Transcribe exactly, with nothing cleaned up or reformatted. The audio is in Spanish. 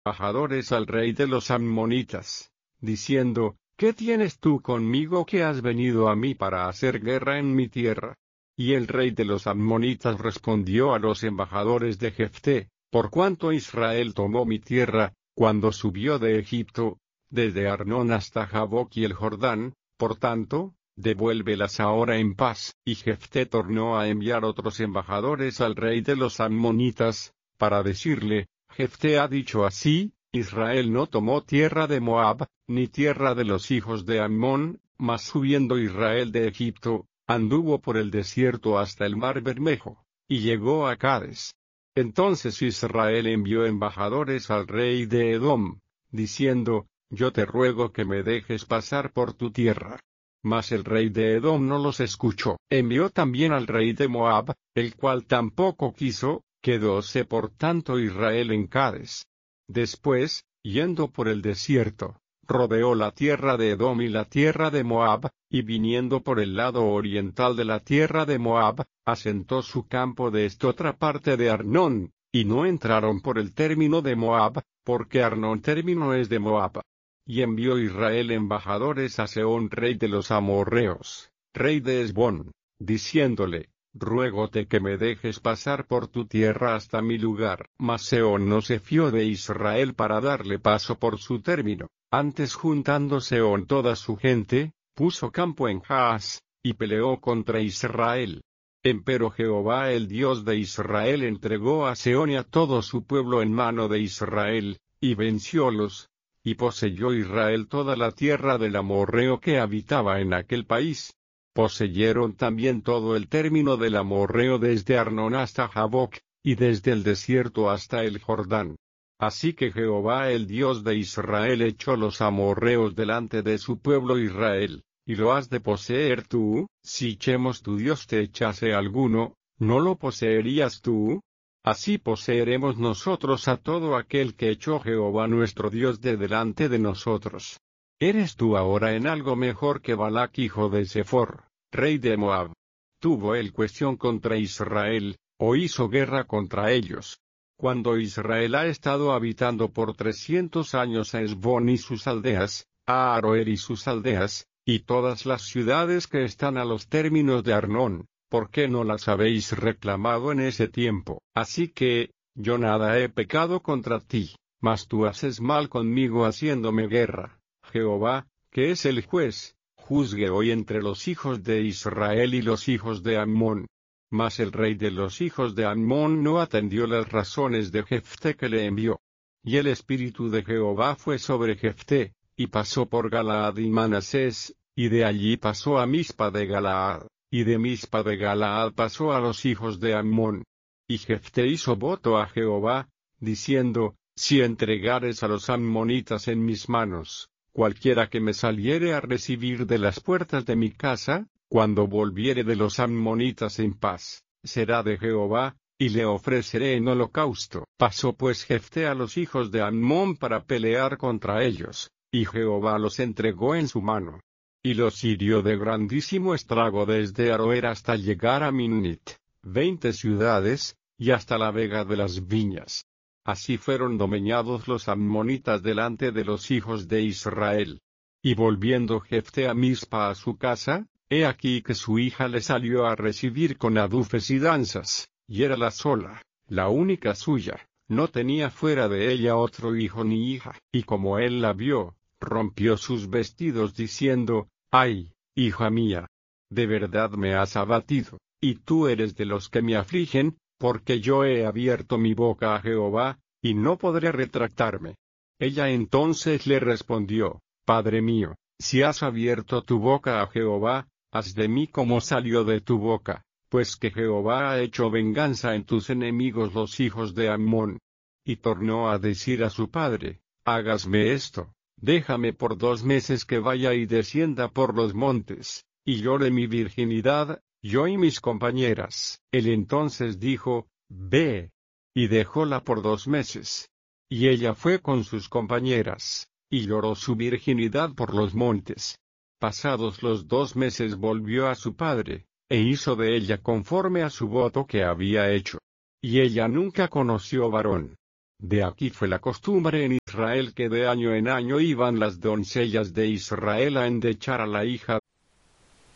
embajadores al rey de los ammonitas, diciendo, ¿qué tienes tú conmigo que has venido a mí para hacer guerra en mi tierra? Y el rey de los ammonitas respondió a los embajadores de Jefté, por cuanto Israel tomó mi tierra, cuando subió de Egipto, desde Arnón hasta Jaboc y el Jordán, por tanto, devuélvelas ahora en paz. Y Jefté tornó a enviar otros embajadores al rey de los ammonitas, para decirle, Jefté ha dicho así, Israel no tomó tierra de Moab, ni tierra de los hijos de Ammón, mas subiendo Israel de Egipto, anduvo por el desierto hasta el mar Bermejo, y llegó a Cades. Entonces Israel envió embajadores al rey de Edom, diciendo, yo te ruego que me dejes pasar por tu tierra. Mas el rey de Edom no los escuchó. Envió también al rey de Moab, el cual tampoco quiso, quedóse por tanto Israel en Cades. Después, yendo por el desierto, rodeó la tierra de Edom y la tierra de Moab, y viniendo por el lado oriental de la tierra de Moab, asentó su campo de esta otra parte de Arnón, y no entraron por el término de Moab, porque Arnón término es de Moab. Y envió Israel embajadores a Sehón rey de los amorreos, rey de Hesbón, diciéndole, ruégote que me dejes pasar por tu tierra hasta mi lugar. Mas Sehón no se fió de Israel para darle paso por su término, antes juntando Sehón toda su gente, puso campo en Jaaz, y peleó contra Israel. Empero Jehová el Dios de Israel entregó a Sehón y a todo su pueblo en mano de Israel, y venciólos, y poseyó Israel toda la tierra del amorreo que habitaba en aquel país. Poseyeron también todo el término del amorreo desde Arnón hasta Jaboc, y desde el desierto hasta el Jordán. Así que Jehová el Dios de Israel echó los amorreos delante de su pueblo Israel, y lo has de poseer tú. Si Chemos tu Dios te echase alguno, ¿no lo poseerías tú? Así poseeremos nosotros a todo aquel que echó Jehová nuestro Dios de delante de nosotros. ¿Eres tú ahora en algo mejor que Balac hijo de Sefor, rey de Moab? ¿Tuvo él cuestión contra Israel, o hizo guerra contra ellos? Cuando Israel ha estado habitando por trescientos años a Hesbón y sus aldeas, a Aroer y sus aldeas, y todas las ciudades que están a los términos de Arnón, ¿por qué no las habéis reclamado en ese tiempo? Así que, yo nada he pecado contra ti, mas tú haces mal conmigo haciéndome guerra. Jehová, que es el juez, juzgue hoy entre los hijos de Israel y los hijos de Ammón. Mas el rey de los hijos de Ammón no atendió las razones de Jefté que le envió. Y el espíritu de Jehová fue sobre Jefté, y pasó por Galaad y Manasés, y de allí pasó a Mispa de Galaad, y de Mispa de Galaad pasó a los hijos de Ammón. Y Jefté hizo voto a Jehová, diciendo, si entregares a los ammonitas en mis manos, cualquiera que me saliere a recibir de las puertas de mi casa, cuando volviere de los ammonitas en paz, será de Jehová, y le ofreceré en holocausto. Pasó pues Jefté a los hijos de Ammón para pelear contra ellos, y Jehová los entregó en su mano. Y los hirió de grandísimo estrago desde Aroer hasta llegar a Minnit, veinte ciudades, y hasta la vega de las viñas. Así fueron domeñados los ammonitas delante de los hijos de Israel. Y volviendo Jefté a Mispa a su casa, he aquí que su hija le salió a recibir con adufes y danzas, y era la sola, la única suya, no tenía fuera de ella otro hijo ni hija. Y como él la vio, rompió sus vestidos diciendo, ay, hija mía, de verdad me has abatido, y tú eres de los que me afligen, porque yo he abierto mi boca a Jehová, y no podré retractarme. Ella entonces le respondió, Padre mío, si has abierto tu boca a Jehová, haz de mí como salió de tu boca, pues que Jehová ha hecho venganza en tus enemigos los hijos de Ammón. Y tornó a decir a su padre, hágasme esto, déjame por dos meses que vaya y descienda por los montes, y llore mi virginidad, yo y mis compañeras. Él entonces dijo, ve, y dejóla por dos meses. Y ella fue con sus compañeras, y lloró su virginidad por los montes. Pasados los dos meses volvió a su padre, e hizo de ella conforme a su voto que había hecho. Y ella nunca conoció varón. De aquí fue la costumbre en Israel que de año en año iban las doncellas de Israel a endechar a la hija